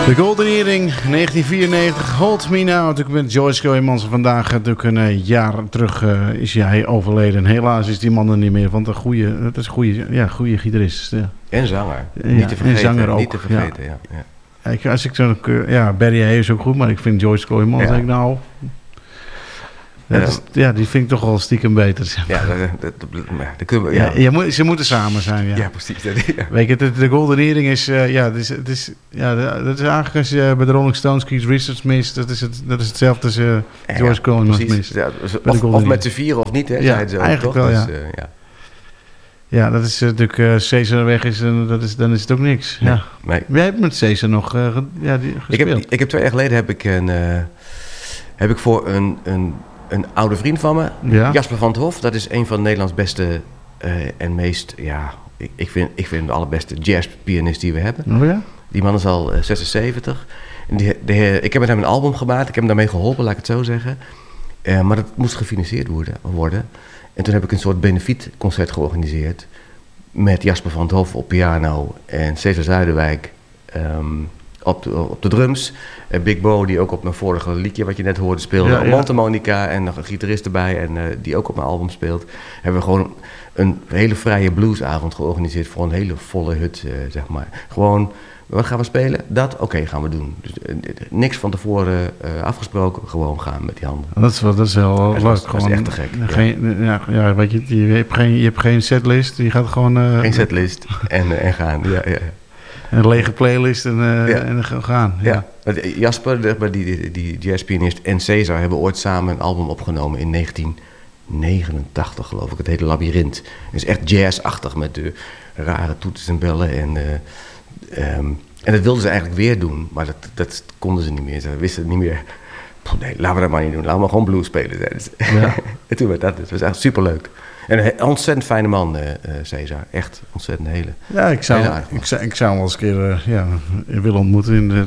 De Golden Earring, 1994, Hold Me Now. Natuurlijk met Joyce Kooijmans. Vandaag natuurlijk een jaar terug is hij overleden. Helaas is die man er niet meer, want het is een goede gitarist. Ja. En zanger, niet te vergeten. En zanger ook. Niet te vergeten, ja. Als ik zo, Barry Hay is ook goed, maar ik vind Joyce Kooijmans, denk ik nou... die vind ik toch wel stiekem beter. Zeg maar. Dat kunnen we, ze moeten samen zijn. Ja, ja precies. Weet je, de Golden Earring is... dat is eigenlijk als je bij de Rolling Stones Keith Richards mist. Dat is hetzelfde als George Coleman mist. Ja, of met z'n vieren of niet, hè? Ja, zo, eigenlijk toch? wel, ja. Dus, ja, dat is natuurlijk... Cesar weg is, dan is het ook niks. Nee, ja. nee. Jij hebt met Cesar nog gespeeld. Ik heb 2 jaar geleden heb ik voor een oude vriend van me, Jasper van 't Hof. Dat is een van Nederlands beste en meest, ik vind hem de allerbeste jazzpianist die we hebben. Oh ja? Die man is al 76. En ik heb met hem een album gemaakt. Ik heb hem daarmee geholpen, laat ik het zo zeggen. Maar dat moest gefinancierd worden. En toen heb ik een soort benefietconcert georganiseerd. Met Jasper van 't Hof op piano en Cesar Zuiderwijk op de drums. Big Bo, die ook op mijn vorige liedje wat je net hoorde speelde. Mondharmonica en nog een gitarist erbij en die ook op mijn album speelt. Hebben we gewoon een hele vrije bluesavond georganiseerd voor een hele volle hut, zeg maar. Gewoon, wat gaan we spelen? Dat? Oké, gaan we doen. Dus, niks van tevoren afgesproken, gewoon gaan met die handen. Dat is wel leuk. Dat is echt te gek. Weet je hebt geen setlist, je gaat gewoon... geen setlist en gaan, ja. Een lege playlist en gaan. Ja. Jasper, die jazzpianist en Cesar hebben ooit samen een album opgenomen in 1989, geloof ik. Het heette Labyrinth. Het is echt jazzachtig met de rare toeters en bellen. En dat wilden ze eigenlijk weer doen, maar dat konden ze niet meer. Ze wisten niet meer. Nee, laten we dat maar niet doen. Laten we maar gewoon blues spelen. Ja. En toen werd dat. Het was echt superleuk. En een ontzettend fijne man, Cesar. Echt ontzettend hele. Ja, ik zou hem wel eens een keer willen ontmoeten.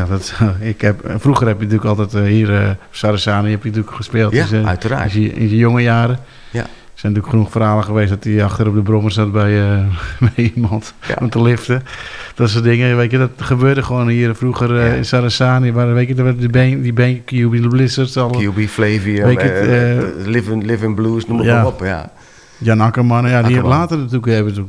Vroeger heb je natuurlijk altijd hier Sarasani heb je natuurlijk gespeeld. Ja, uiteraard. In je jonge jaren. Ja. Er zijn natuurlijk genoeg verhalen geweest dat hij achter op de brommer zat bij iemand om te liften. Dat soort dingen, weet je, dat gebeurde gewoon hier vroeger in Sarasani. Waar, weet je, die band QB, de Blizzards. QB, Flavium, Live in Blues, noem maar op, ja. Jan Akkerman, die later natuurlijk hebben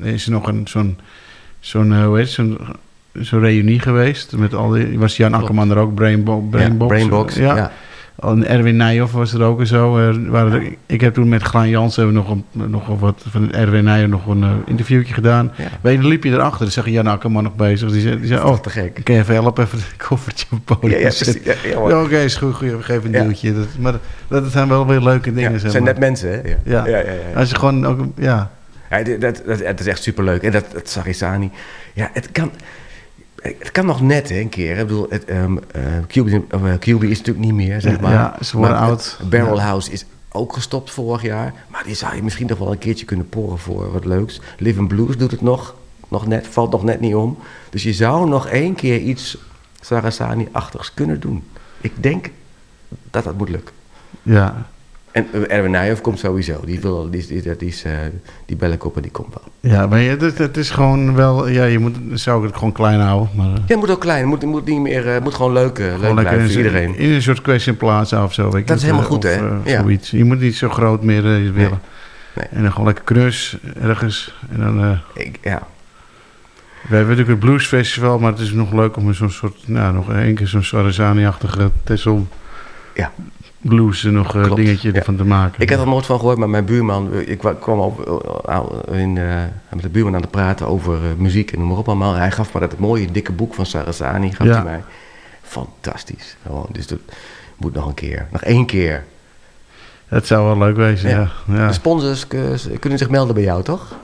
zo'n reunie geweest. Met al die, was Jan Akkerman er ook, Brainbox. Ja. En Erwin Nijhoff was er ook en zo. Ik heb toen met Glijn Jansen nog wat van Erwin Nijhoff nog een interviewtje gedaan. Ja. Weet je, dan liep je erachter. Dan zag je Jan Akkerman nog bezig. Die zei te gek. Kan je even helpen, even een koffertje op het podium zetten? Oké, is goed, we geven een duwtje. Maar dat zijn wel weer leuke dingen. Het zijn net mensen, hè? Ja. Als je gewoon ook, het is echt superleuk. En dat Sarasani, het kan nog net, hè, een keer. Ik bedoel, QB is natuurlijk niet meer, zeg maar. Ja, ze worden oud. Barrel House is ook gestopt vorig jaar. Maar die zou je misschien toch wel een keertje kunnen porren voor wat leuks. Live in Blues doet het nog net, valt nog net niet om. Dus je zou nog 1 keer iets Sarasani-achtigs kunnen doen. Ik denk dat moet lukken. Ja. En Erwin Nijhoff komt sowieso. Die bellenkop die komt wel. Ja, maar het is gewoon wel... Ja, zou ik het gewoon klein houden. Maar, ja, het moet ook klein. Het moet niet meer... Het moet gewoon leuk blijven voor iedereen. In een soort question plaza of zo. Weet dat is helemaal goed, hè? Zoiets. Je moet niet zo groot meer willen. Nee. En dan gewoon lekker knus ergens. En dan... We hebben natuurlijk het Blues Festival, maar het is nog leuk om zo'n soort... nog 1 keer zo'n Sarasani-achtige Tessel... Ja. Blues en nog een dingetje ervan te maken. Ik heb er nooit van gehoord, maar mijn buurman... Ik kwam met de buurman aan het praten over muziek en noem maar op allemaal. Hij gaf me dat mooie dikke boek van Sarasani, gaf hij mij. Fantastisch. Dus dat moet nog een keer. Nog 1 keer. Het zou wel leuk wezen, ja. De sponsors kunnen zich melden bij jou, toch?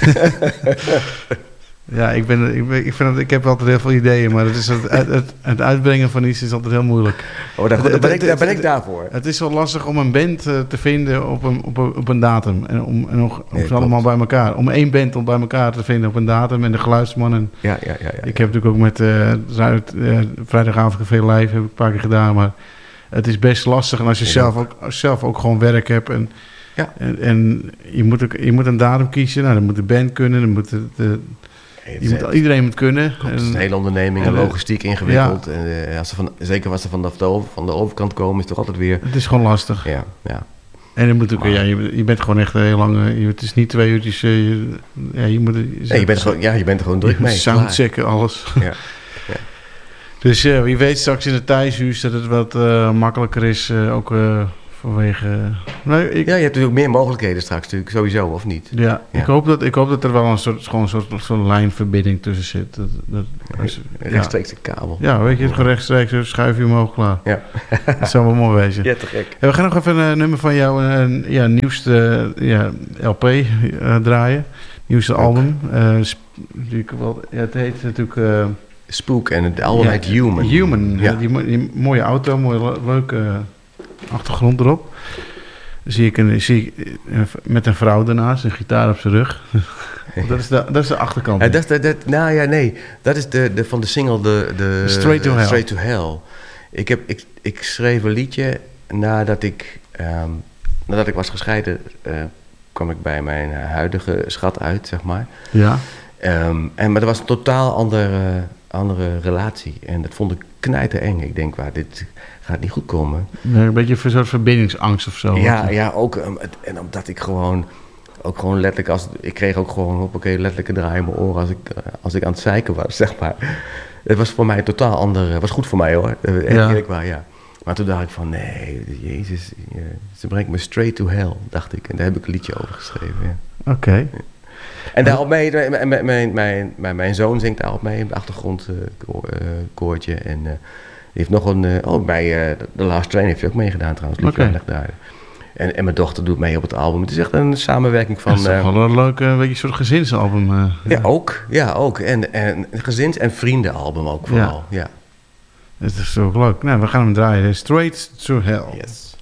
Ja, ik heb altijd heel veel ideeën, maar het uitbrangen van iets is altijd heel moeilijk. Daar ben ik daarvoor. Het is wel lastig om een band te vinden op een datum. En ze allemaal bij elkaar. Om 1 band bij elkaar te vinden op een datum en de geluidsman. Ja. Ik heb natuurlijk ook met Vrijdagavond Café Live heb ik een paar keer gedaan, maar het is best lastig. En als je zelf ook gewoon werk hebt en je moet een datum kiezen, nou, dan moet de band kunnen, dan moet Nee, iedereen moet kunnen. Het is een hele onderneming en logistiek ingewikkeld. Ja. En als zeker als ze van de overkant komen, is het toch altijd weer... Het is gewoon lastig. Ja. En dan moet ook, je bent gewoon echt heel lang... Het is niet 2 uurtjes... je bent er gewoon druk mee. Soundchecken, alles. Ja. Dus wie weet straks in het thuishuis dat het wat makkelijker is. Ook vanwege... Ja, je hebt natuurlijk meer mogelijkheden straks natuurlijk, sowieso, of niet? Ja. Ik hoop dat er wel een soort lijnverbinding tussen zit. Rechtstreeks een kabel. Ja, weet je, gewoon rechtstreeks schuif je omhoog klaar. Ja. Dat zou wel mooi wezen. Ja, te gek. We gaan nog even een nummer van jou, nieuwste LP draaien. Nieuwste album. Het heet natuurlijk... Spook en het album heet Human. Human. Ja. Die mooie auto, mooie leuke achtergrond erop. Zie ik met een vrouw ernaast, een gitaar op zijn rug. dat is de achterkant. Dat is de van de single de Straight to Hell. Ik schreef een liedje nadat ik was gescheiden, kwam ik bij mijn huidige schat uit, zeg maar. Ja. Maar dat was een totaal andere relatie. En dat vond ik knijtereng. Ik denk, dit gaat niet goed komen. Nee, een beetje een soort verbindingsangst of zo. Ja, ook. En omdat ik gewoon letterlijk... ik kreeg ook gewoon letterlijke draai in mijn oren als ik aan het zeiken was, zeg maar. Het was voor mij een totaal ander... Het was goed voor mij, hoor. Eerlijk waar, ja. Maar toen dacht ik van, nee, Jezus, ze brengt me straight to hell, dacht ik. En daar heb ik een liedje over geschreven, ja. Oké. Ja. En daarop mee, mijn zoon zingt daarop mee, in de achtergrond koortje. En die heeft nog bij The Last Train heeft hij ook meegedaan trouwens. Daar. En mijn dochter doet mee op het album. Het is echt een samenwerking van... Het is toch wel een leuk, een beetje soort gezinsalbum. Ja, ook. En gezins- en vriendenalbum ook vooral, ja. Het is zo leuk. Nou, we gaan hem draaien. Straight to Hell. Yes.